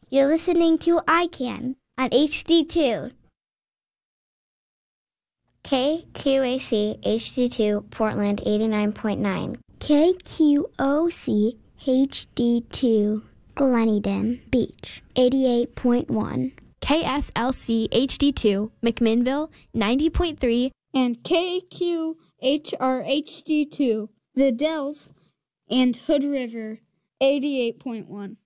You're listening to ICANN on HD2. KQAC HD2 Portland 89.9. KQOC HD2 Gleneden Beach 88.1. KSLC HD2 McMinnville 90.3. And KQHR HD2 The Dells and Hood River 88.1.